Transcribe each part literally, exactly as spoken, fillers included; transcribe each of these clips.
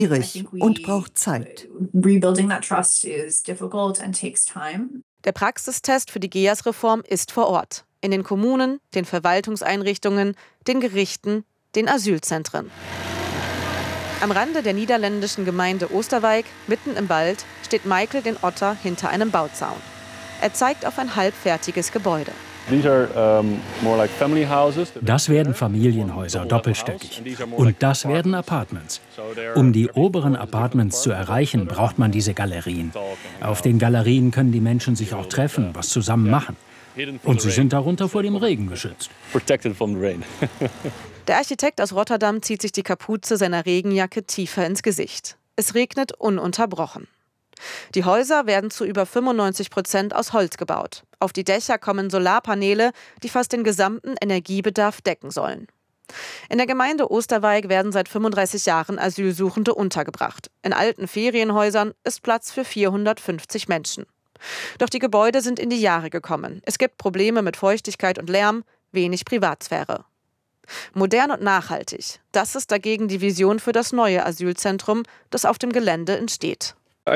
schwierig und braucht Zeit. Der Praxistest für die G E A S-Reform ist vor Ort. In den Kommunen, den Verwaltungseinrichtungen, den Gerichten, den Asylzentren. Am Rande der niederländischen Gemeinde Oosterwijk, mitten im Wald, steht Michael den Otter hinter einem Bauzaun. Er zeigt auf ein halbfertiges Gebäude. Das werden Familienhäuser, doppelstöckig. Und das werden Apartments. Um die oberen Apartments zu erreichen, braucht man diese Galerien. Auf den Galerien können die Menschen sich auch treffen, was zusammen machen. Und sie sind darunter vor dem Regen geschützt. Der Architekt aus Rotterdam zieht sich die Kapuze seiner Regenjacke tiefer ins Gesicht. Es regnet ununterbrochen. Die Häuser werden zu über fünfundneunzig Prozent aus Holz gebaut. Auf die Dächer kommen Solarpaneele, die fast den gesamten Energiebedarf decken sollen. In der Gemeinde Oosterwijk werden seit fünfunddreißig Jahren Asylsuchende untergebracht. In alten Ferienhäusern ist Platz für vierhundertfünfzig Menschen. Doch die Gebäude sind in die Jahre gekommen. Es gibt Probleme mit Feuchtigkeit und Lärm, wenig Privatsphäre. Modern und nachhaltig, das ist dagegen die Vision für das neue Asylzentrum, das auf dem Gelände entsteht.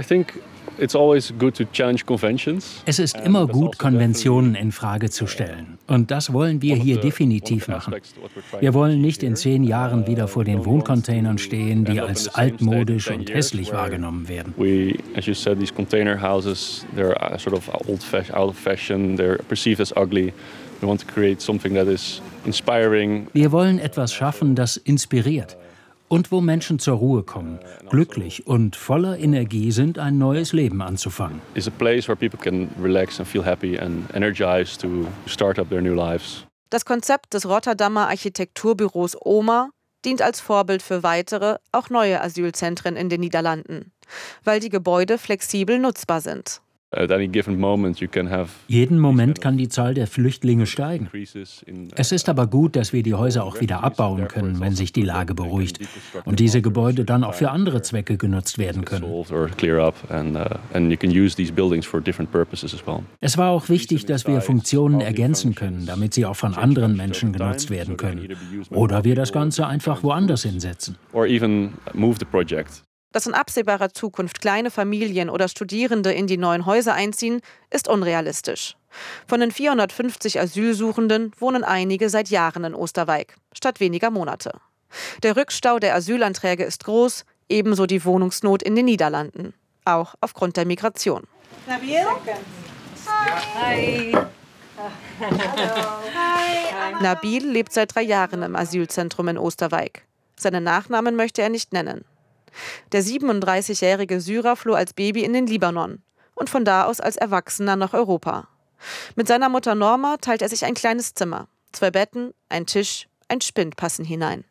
Es ist immer gut, Konventionen in Frage zu stellen. Und das wollen wir hier definitiv machen. Wir wollen nicht in zehn Jahren wieder vor den Wohncontainern stehen, die als altmodisch und hässlich wahrgenommen werden. Wir wollen etwas schaffen, das inspiriert. Und wo Menschen zur Ruhe kommen, glücklich und voller Energie sind, ein neues Leben anzufangen. Das Konzept des Rotterdamer Architekturbüros OMA dient als Vorbild für weitere, auch neue Asylzentren in den Niederlanden, weil die Gebäude flexibel nutzbar sind. Jeden Moment kann die Zahl der Flüchtlinge steigen. Es ist aber gut, dass wir die Häuser auch wieder abbauen können, wenn sich die Lage beruhigt und diese Gebäude dann auch für andere Zwecke genutzt werden können. Es war auch wichtig, dass wir Funktionen ergänzen können, damit sie auch von anderen Menschen genutzt werden können. Oder wir das Ganze einfach woanders hinsetzen. Dass in absehbarer Zukunft kleine Familien oder Studierende in die neuen Häuser einziehen, ist unrealistisch. Von den vierhundertfünfzig Asylsuchenden wohnen einige seit Jahren in Oosterwijk, statt weniger Monate. Der Rückstau der Asylanträge ist groß, ebenso die Wohnungsnot in den Niederlanden, auch aufgrund der Migration. Nabil? Hi. Hi. Nabil lebt seit drei Jahren im Asylzentrum in Oosterwijk. Seinen Nachnamen möchte er nicht nennen. Der siebenunddreißigjährige Syrer floh als Baby in den Libanon und von da aus als Erwachsener nach Europa. Mit seiner Mutter Norma teilt er sich ein kleines Zimmer. Zwei Betten, ein Tisch, ein Spind passen hinein.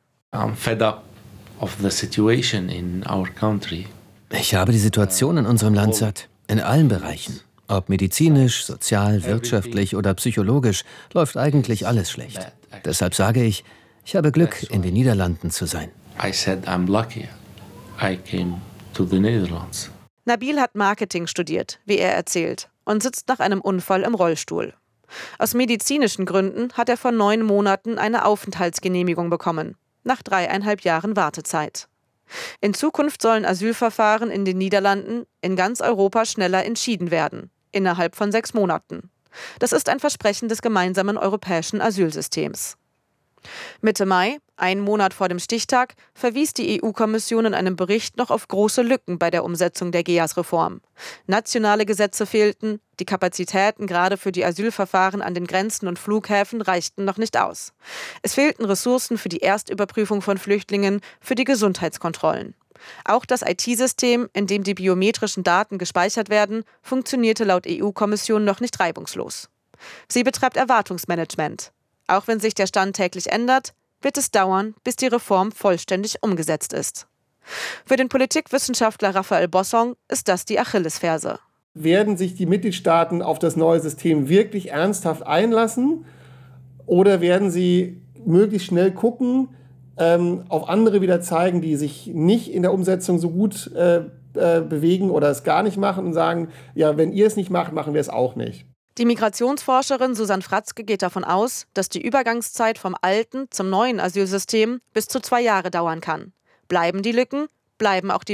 Ich habe die Situation in unserem Land satt. In allen Bereichen. Ob medizinisch, sozial, wirtschaftlich oder psychologisch, läuft eigentlich alles schlecht. Deshalb sage ich, ich habe Glück, in den Niederlanden zu sein. I said I'm lucky. I came to the Netherlands. Nabil hat Marketing studiert, wie er erzählt, und sitzt nach einem Unfall im Rollstuhl. Aus medizinischen Gründen hat er vor neun Monaten eine Aufenthaltsgenehmigung bekommen, nach dreieinhalb Jahren Wartezeit. In Zukunft sollen Asylverfahren in den Niederlanden in ganz Europa schneller entschieden werden, innerhalb von sechs Monaten. Das ist ein Versprechen des gemeinsamen europäischen Asylsystems. Mitte Mai, einen Monat vor dem Stichtag, verwies die E U-Kommission in einem Bericht noch auf große Lücken bei der Umsetzung der G E A S-Reform. Nationale Gesetze fehlten, die Kapazitäten gerade für die Asylverfahren an den Grenzen und Flughäfen reichten noch nicht aus. Es fehlten Ressourcen für die Erstüberprüfung von Flüchtlingen, für die Gesundheitskontrollen. Auch das I T-System, in dem die biometrischen Daten gespeichert werden, funktionierte laut E U-Kommission noch nicht reibungslos. Sie betreibt Erwartungsmanagement. Auch wenn sich der Stand täglich ändert, wird es dauern, bis die Reform vollständig umgesetzt ist. Für den Politikwissenschaftler Raphael Bossong ist das die Achillesferse. Werden sich die Mitgliedstaaten auf das neue System wirklich ernsthaft einlassen oder werden sie möglichst schnell gucken, ähm, auf andere wieder zeigen, die sich nicht in der Umsetzung so gut äh, äh, bewegen oder es gar nicht machen und sagen, ja, wenn ihr es nicht macht, machen wir es auch nicht. Die Migrationsforscherin Susanne Fratzke geht davon aus, dass die Übergangszeit vom alten zum neuen Asylsystem bis zu zwei Jahre dauern kann. Bleiben die Lücken, bleiben auch die